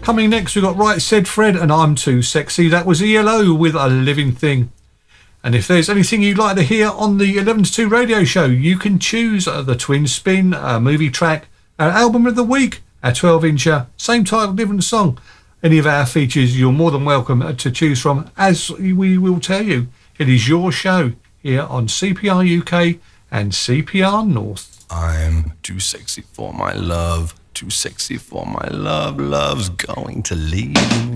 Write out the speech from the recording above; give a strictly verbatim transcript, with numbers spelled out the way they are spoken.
Coming next, we've got Right Said Fred and I'm Too Sexy. That was E L O with A Living Thing. And if there's anything you'd like to hear on the eleven to two radio show, you can choose uh, the Twin Spin, a movie track, our album of the week, our twelve incher, same title, different song. Any of our features, you're more than welcome to choose from. As we will tell you, it is your show here on C P R U K and C P R North. I'm too sexy for my love, too sexy for my love, love's going to leave me.